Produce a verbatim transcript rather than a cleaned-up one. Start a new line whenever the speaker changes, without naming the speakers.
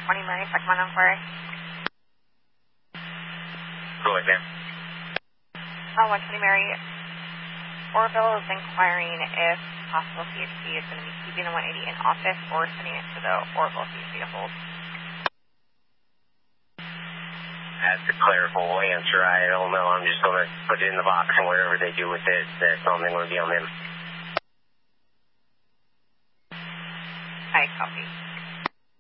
Morning, Mary. Second inquiry.
Go ahead, ma'am.
Oh, one twenty, Mary. Orville is inquiring if possible C H P is going to be keeping the one eighty in office or sending it to the Orville C H P to hold.
That's a clerical answer. I don't know. I'm just going to put it in the box, and whatever they do with it, that's something going to be on them.
I copy.